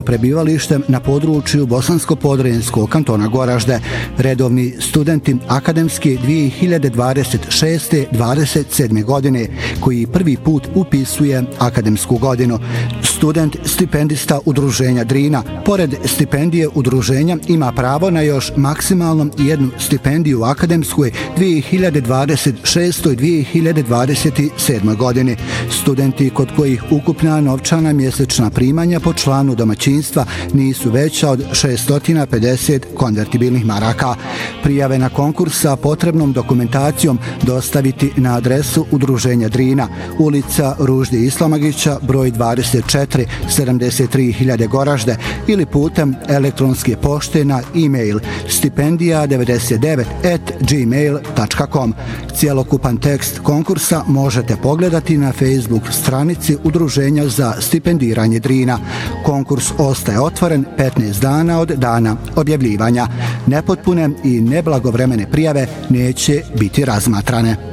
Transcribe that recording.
prebivalištem na području Bosansko-Podrinjskog kantona Goražde. Redovni studenti akademske 2026-27 godine koji prvi put upisuje akademsku godinu. Student stipendista udruženja Drina, pored stipendije udruženja, ima pravo na još maksimalno jednu stipendiju u akademskoj 2026-2027 godini. Studenti kod kojih ukupna novčana mjesečna primanja po članu domaćinstva nisu veća od 650 konvertibilnih maraka. Prijave na konkurs sa potrebnom dokumentacijom dostaviti na adresu udruženja Drina, ulica Ruždi Islamagića, broj 24, 73.000 Goražde, ili putem elektronske pošte na e-mail stipendija99@gmail.com. Cijelokupan tekst konkursa možete pogledati na Facebook stranici Udruženja za stipendiranje Drina. Konkurs ostaje otvoren 15 dana od dana objavljivanja. Nepotpune i neblagovremene prijave neće biti razmatrane.